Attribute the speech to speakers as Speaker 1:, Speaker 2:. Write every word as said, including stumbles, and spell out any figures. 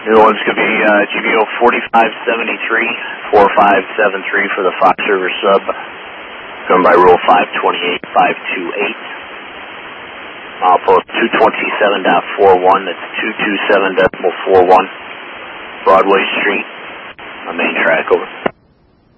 Speaker 1: New one's going to be uh, G B O forty-five seventy-three, four five seven three for the Fox River sub, governed by Rule five twenty-eight five twenty-eight. Mile post two twenty-seven point four one, that's two twenty-seven point four one, Broadway Street, on main track, over.